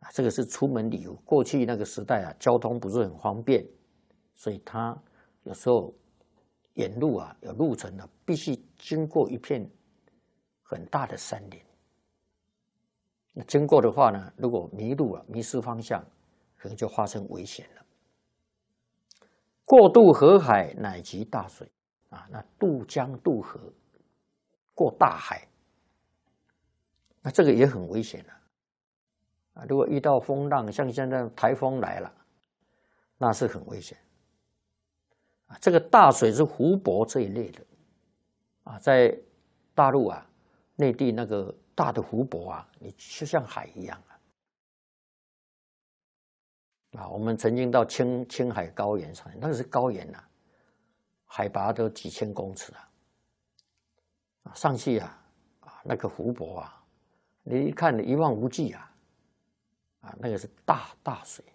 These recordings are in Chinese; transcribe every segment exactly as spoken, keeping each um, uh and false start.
啊，这个是出门旅游。过去那个时代啊，交通不是很方便，所以他有时候远路啊，有路程啊，必须经过一片很大的山林。那经过的话呢，如果迷路了、迷失方向，可能就发生危险了。过渡河海，乃及大水啊，那渡江渡河，过大海，那这个也很危险了啊！如果遇到风浪，像现在台风来了，那是很危险啊。这个大水是湖泊这一类的啊，在大陆啊、内地那个大的湖泊啊，你就像海一样啊。啊，我们曾经到青青海高原上，那个是高原呐、啊，海拔都几千公尺啊，啊，上去啊，啊，那个湖泊啊，你一看一望无际啊，啊，那个是大大水，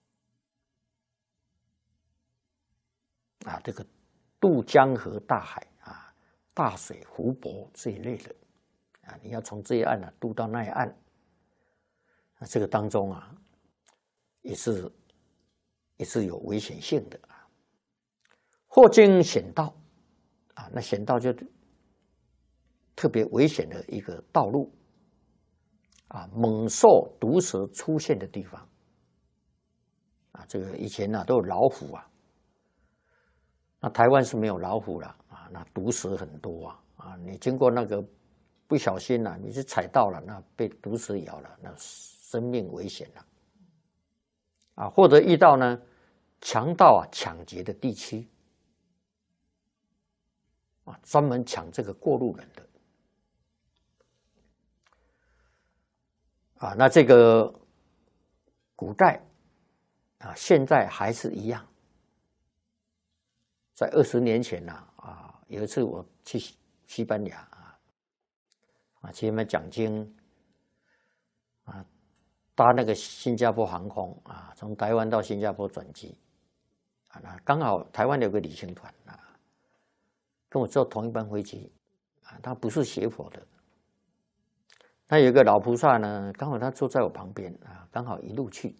啊，这个渡江河大海啊，大水湖泊这一类的，啊，你要从这一岸啊渡到那一岸，那这个当中啊。也是也是有危险性的啊，或经险道啊，那险道就特别危险的一个道路啊，猛兽毒蛇出现的地方啊，这个以前呢、啊、都有老虎啊，那台湾是没有老虎了啊，那毒蛇很多啊啊，你经过那个不小心啊，你是踩到了，那被毒蛇咬了，那生命危险了。啊，或者遇到呢强盗啊抢劫的地区，啊，专门抢这个过路人的，啊，那这个古代啊，现在还是一样。在二十年前呢、啊，啊，有一次我去西班牙啊，啊，去那边讲经，啊。搭那个新加坡航空啊，从台湾到新加坡转机啊，那刚好台湾有个旅行团啊，跟我坐同一班飞机啊，他不是学佛的，那有一个老菩萨呢，刚好他坐在我旁边啊，刚好一路去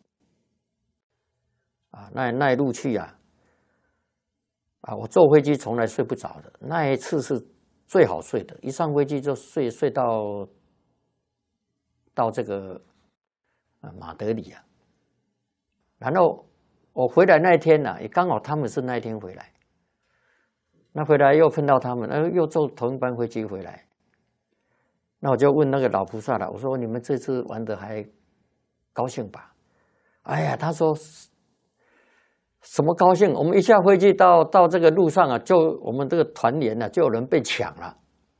啊，那那一路去啊，啊，我坐飞机从来睡不着的，那一次是最好睡的，一上飞机就睡睡到到这个。马德里啊，然后我回来那一天呢、啊，也刚好他们是那一天回来，那回来又碰到他们，呃，又坐同一班飞机回来，那我就问那个老菩萨了，我说你们这次玩的还高兴吧？哎呀，他说什么高兴？我们一下飞机到到这个路上啊，就我们这个团员呢、啊，就有人被抢了，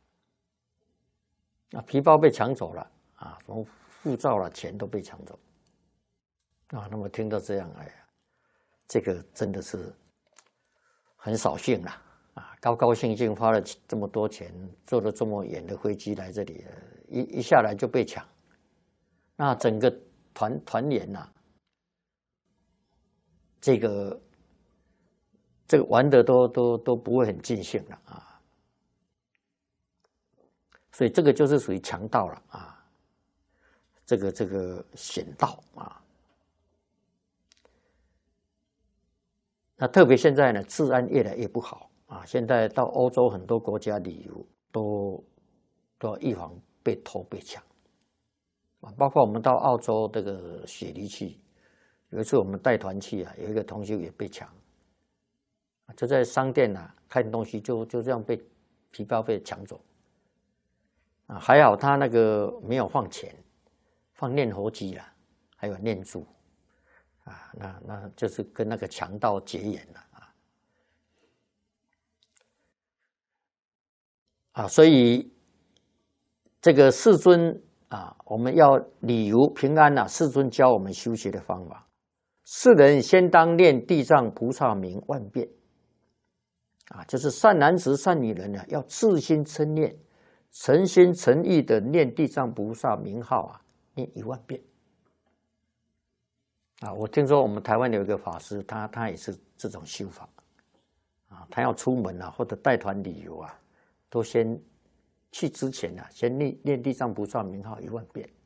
啊，皮包被抢走了啊，什么？护照了，钱都被抢走啊！那么听到这样，哎呀，这个真的是很扫兴了啊！高高兴兴花了这么多钱，坐了这么远的飞机来这里，一一下来就被抢，那整个团团员呐、啊，这个这个玩的都都都不会很尽兴了啊！所以这个就是属于强盗了啊！这个这个险道啊，那特别现在呢，治安越来越不好啊。现在到欧洲很多国家旅游，都都要预防被偷被抢啊。包括我们到澳洲这个雪梨去，有一次我们带团去啊，有一个同学也被抢，就在商店啊看东西就就这样被皮包被抢走啊。还好他那个没有放钱。放念佛机啦，还有念珠，啊，那那就是跟那个强盗结缘了啊，啊，所以这个世尊啊，我们要理由平安啊，世尊教我们修学的方法，世人先当念地藏菩萨名万遍，啊，就是善男子、善女人呢，要自心称念，诚心诚意的念地藏菩萨名号啊。念一万遍啊！我听说我们台湾有一个法师，他他也是这种修法啊。他要出门啊，或者带团旅游啊，都先去之前啊，先念念地藏菩萨名号一万遍。